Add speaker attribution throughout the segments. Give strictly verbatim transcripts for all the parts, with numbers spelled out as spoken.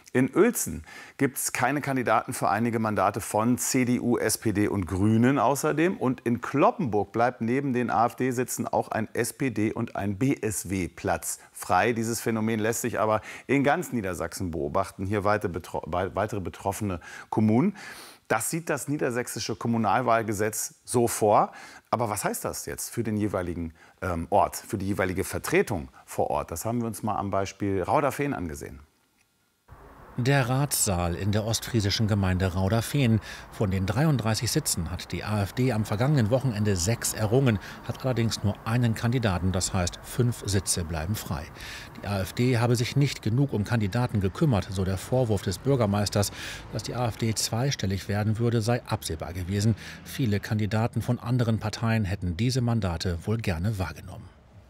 Speaker 1: In Uelzen gibt es keine Kandidaten für einige Mandate von C D U, S P D und Grünen außerdem. Und in Cloppenburg bleibt neben den AfD-Sitzen auch ein S P D- und ein B S W-Platz frei. Dieses Phänomen lässt sich aber in ganz Niedersachsen beobachten. Hier weitere betroffene Kommunen. Das sieht das niedersächsische Kommunalwahlgesetz so vor. Aber was heißt das jetzt für den jeweiligen ähm, Ort, für die jeweilige Vertretung vor Ort? Das haben wir uns mal am Beispiel Rauderfehn angesehen.
Speaker 2: Der Ratssaal in der ostfriesischen Gemeinde Rauderfehn. Von den dreiunddreißig Sitzen hat die AfD am vergangenen Wochenende sechs errungen, hat allerdings nur einen Kandidaten, das heißt fünf Sitze bleiben frei. Die AfD habe sich nicht genug um Kandidaten gekümmert, so der Vorwurf des Bürgermeisters. Dass die AfD zweistellig werden würde, sei absehbar gewesen. Viele Kandidaten von anderen Parteien hätten diese Mandate wohl gerne wahrgenommen.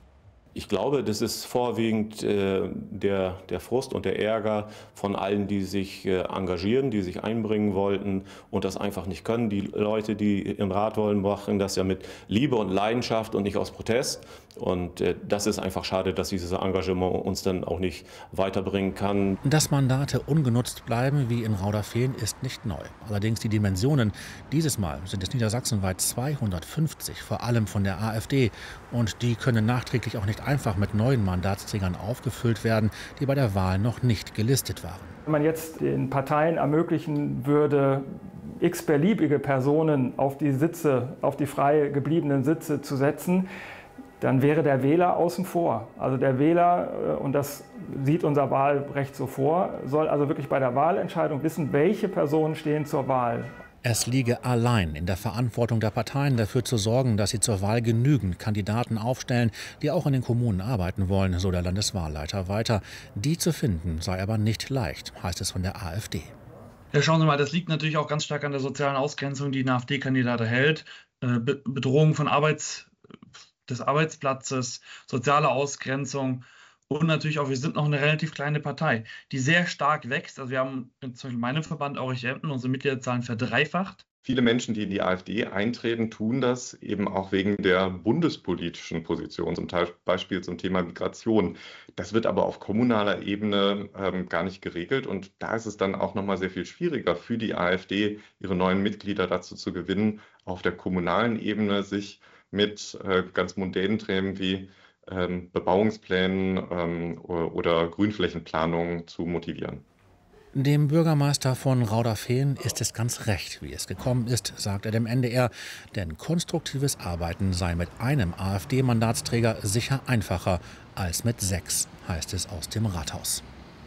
Speaker 3: Ich glaube, das ist vorwiegend äh, der, der Frust und der Ärger von allen, die sich äh, engagieren, die sich einbringen wollten und das einfach nicht können. Die Leute, die im Rat wollen, machen das ja mit Liebe und Leidenschaft und nicht aus Protest. Und äh, das ist einfach schade, dass dieses Engagement uns dann auch nicht weiterbringen kann.
Speaker 2: Dass Mandate ungenutzt bleiben, wie in Rauderfehn, ist nicht neu. Allerdings die Dimensionen. Dieses Mal sind es niedersachsenweit zweihundertfünfzig, vor allem von der AfD. Und die können nachträglich auch nicht einfach mit neuen Mandatsträgern aufgefüllt werden, die bei der Wahl noch nicht gelistet waren.
Speaker 4: Wenn man jetzt den Parteien ermöglichen würde, x beliebige Personen auf die Sitze, auf die frei gebliebenen Sitze zu setzen, dann wäre der Wähler außen vor. Also der Wähler, und das sieht unser Wahlrecht so vor, soll also wirklich bei der Wahlentscheidung wissen, welche Personen stehen zur Wahl.
Speaker 2: Es liege allein in der Verantwortung der Parteien, dafür zu sorgen, dass sie zur Wahl genügend Kandidaten aufstellen, die auch in den Kommunen arbeiten wollen, so der Landeswahlleiter weiter. Die zu finden sei aber nicht leicht, heißt es von der AfD.
Speaker 5: Ja, schauen Sie mal, das liegt natürlich auch ganz stark an der sozialen Ausgrenzung, die ein AfD-Kandidat erhält. Be- Bedrohung von Arbeits, des Arbeitsplatzes, soziale Ausgrenzung. Und natürlich auch, wir sind noch eine relativ kleine Partei, die sehr stark wächst. Also wir haben zum Beispiel in meinem Verband Aurich-Emden unsere Mitgliederzahlen verdreifacht.
Speaker 6: Viele Menschen, die in die AfD eintreten, tun das eben auch wegen der bundespolitischen Position, zum Beispiel zum Thema Migration. Das wird aber auf kommunaler Ebene ähm, gar nicht geregelt. Und da ist es dann auch noch mal sehr viel schwieriger für die AfD, ihre neuen Mitglieder dazu zu gewinnen, auf der kommunalen Ebene sich mit äh, ganz mundänen Themen wie ähm, Bebauungsplänen ähm, oder Grünflächenplanung zu motivieren.
Speaker 2: Dem Bürgermeister von Rauderfehn ist es ganz recht, wie es gekommen ist, sagt er dem N D R. Denn konstruktives Arbeiten sei mit einem AfD-Mandatsträger sicher einfacher als mit sechs, heißt es aus dem Rathaus.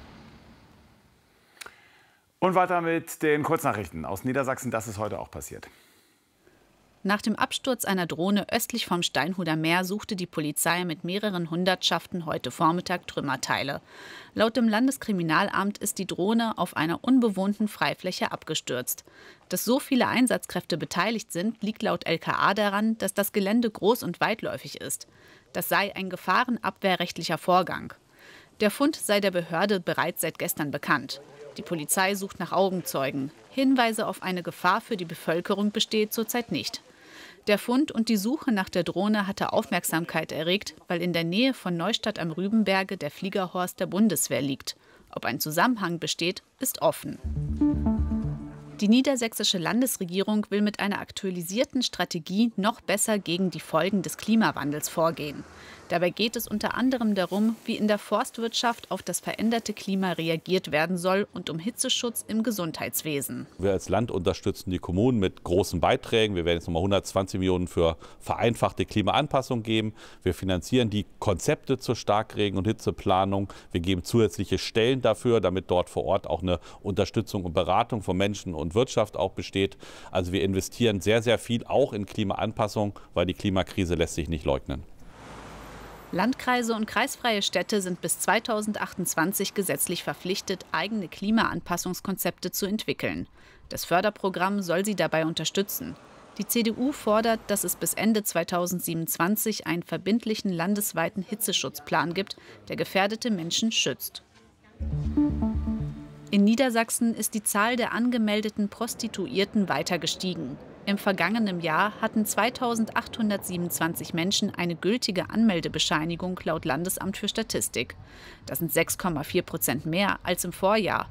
Speaker 1: Und weiter mit den Kurznachrichten aus Niedersachsen. Das ist heute auch passiert.
Speaker 7: Nach dem Absturz einer Drohne östlich vom Steinhuder Meer suchte die Polizei mit mehreren Hundertschaften heute Vormittag Trümmerteile. Laut dem Landeskriminalamt ist die Drohne auf einer unbewohnten Freifläche abgestürzt. Dass so viele Einsatzkräfte beteiligt sind, liegt laut L K A daran, dass das Gelände groß und weitläufig ist. Das sei ein gefahrenabwehrrechtlicher Vorgang. Der Fund sei der Behörde bereits seit gestern bekannt. Die Polizei sucht nach Augenzeugen. Hinweise auf eine Gefahr für die Bevölkerung besteht zurzeit nicht. Der Fund und die Suche nach der Drohne hatte Aufmerksamkeit erregt, weil in der Nähe von Neustadt am Rübenberge der Fliegerhorst der Bundeswehr liegt. Ob ein Zusammenhang besteht, ist offen. Die niedersächsische Landesregierung will mit einer aktualisierten Strategie noch besser gegen die Folgen des Klimawandels vorgehen. Dabei geht es unter anderem darum, wie in der Forstwirtschaft auf das veränderte Klima reagiert werden soll und um Hitzeschutz im Gesundheitswesen.
Speaker 8: Wir als Land unterstützen die Kommunen mit großen Beiträgen. Wir werden jetzt nochmal hundertzwanzig Millionen für vereinfachte Klimaanpassung geben. Wir finanzieren die Konzepte zur Starkregen- und Hitzeplanung. Wir geben zusätzliche Stellen dafür, damit dort vor Ort auch eine Unterstützung und Beratung von Menschen und Wirtschaft auch besteht. Also wir investieren sehr, sehr viel auch in Klimaanpassung, weil die Klimakrise lässt sich nicht leugnen.
Speaker 7: Landkreise und kreisfreie Städte sind bis zweitausendachtundzwanzig gesetzlich verpflichtet, eigene Klimaanpassungskonzepte zu entwickeln. Das Förderprogramm soll sie dabei unterstützen. Die C D U fordert, dass es bis Ende zweitausendsiebenundzwanzig einen verbindlichen landesweiten Hitzeschutzplan gibt, der gefährdete Menschen schützt. In Niedersachsen ist die Zahl der angemeldeten Prostituierten weiter gestiegen. Im vergangenen Jahr hatten zweitausendachthundertsiebenundzwanzig Menschen eine gültige Anmeldebescheinigung laut Landesamt für Statistik. Das sind sechs Komma vier Prozent mehr als im Vorjahr.